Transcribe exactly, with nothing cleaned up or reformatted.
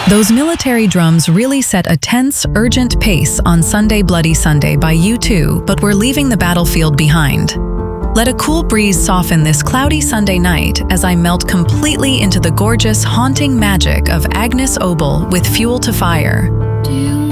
Those military drums really set a tense, urgent pace on Sunday Bloody Sunday by U two, but we're leaving the battlefield behind. Let a cool breeze soften this cloudy Sunday night as I melt completely into the gorgeous, haunting magic of Agnes Obel with Fuel to Fire.